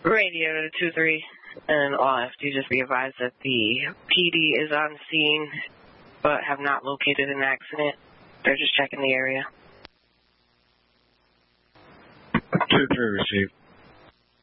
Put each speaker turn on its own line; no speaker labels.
Radio to 2-3 and off. Do just be advised that the PD is on scene but have not located an accident. They're just checking the area.
2-3 received.